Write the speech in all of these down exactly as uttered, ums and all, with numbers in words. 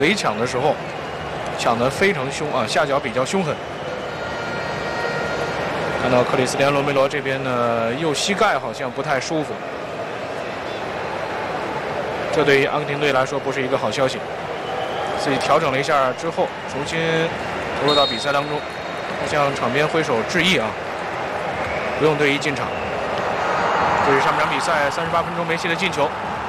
围抢的时候抢得非常凶啊，下脚比较凶狠。看到克里斯蒂安·罗梅罗这边呢，右膝盖好像不太舒服，这对于阿根廷队来说不是一个好消息。自己调整了一下之后，重新投入到比赛当中，向场边挥手致意啊，不用队医进场。这是上半场比赛三十八分钟梅西的进球。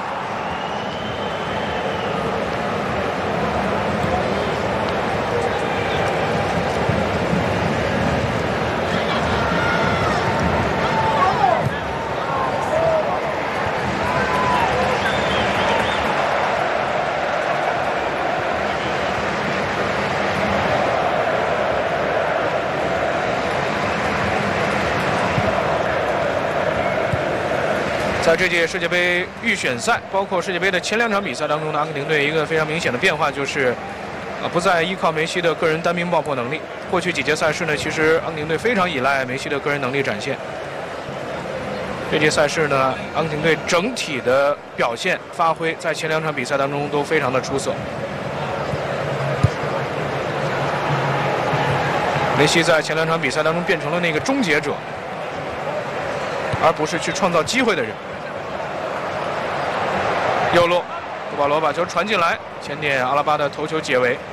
在这届世界杯预选赛，包括世界杯的前两场比赛当中呢，阿根廷队一个非常明显的变化就是，啊，不再依靠梅西的个人单兵爆破能力。过去几届赛事呢，其实阿根廷队非常依赖梅西的个人能力展现。这届赛事呢，阿根廷队整体的表现发挥在前两场比赛当中都非常的出色。梅西在前两场比赛当中变成了那个终结者，而不是去创造机会的人。 右路，杜保罗把球传进来，前点阿拉巴的头球解围。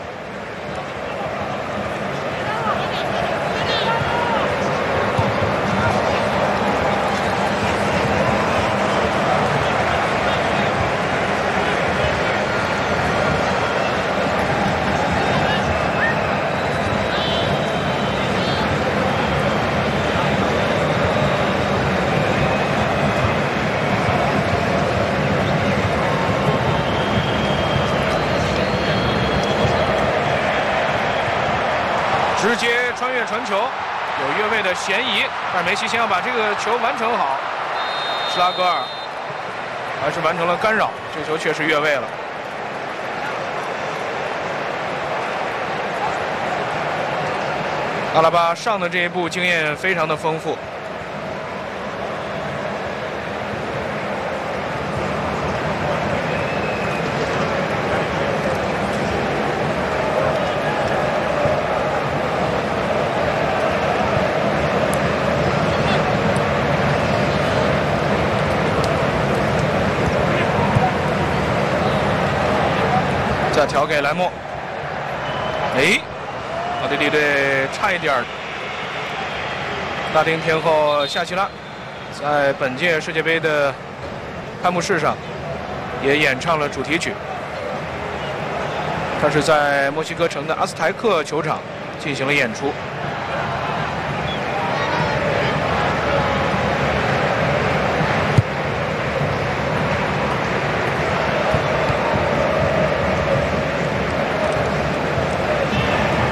直接穿越传球，有越位的嫌疑，但是梅西先要把这个球完成好。施拉格尔还是完成了干扰，这个球确实越位了。阿拉巴上的这一步经验非常的丰富。 再调给莱莫，哎，奥地利队差一点儿。大厅天后夏奇拉在本届世界杯的开幕式上也演唱了主题曲。她是在墨西哥城的阿斯台克球场进行了演出。